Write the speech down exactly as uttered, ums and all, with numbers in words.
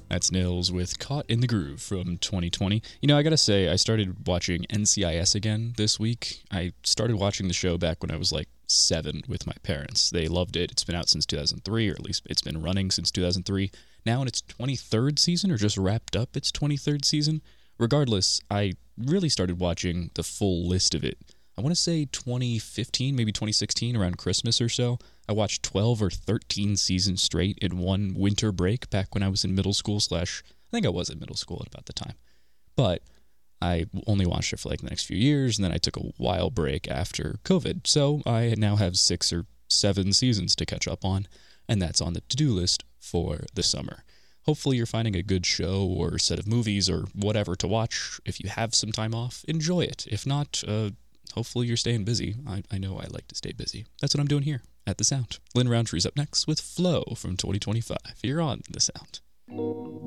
That's Nils with Caught in the Groove from twenty twenty. You know, I gotta say, I started watching N C I S again this week. I started watching the show back when I was like seven with my parents. They loved it. It's been out since two thousand three, or at least it's been running since two thousand three. Now in its twenty-third season, or just wrapped up its twenty-third season. Regardless, I really started watching the full list of it. I want to say twenty fifteen, maybe twenty sixteen, around Christmas or so. I watched twelve or thirteen seasons straight in one winter break back when I was in middle school slash, I think I was in middle school at about the time. But I only watched it for like the next few years, and then I took a while break after COVID. So I now have six or seven seasons to catch up on, and that's on the to-do list for the summer. Hopefully you're finding a good show or set of movies or whatever to watch. If you have some time off, enjoy it. If not, uh, hopefully you're staying busy. I, I know I like to stay busy. That's what I'm doing here at The Sound. Lynn Roundtree's up next with Flow from twenty twenty-five. You're on The Sound.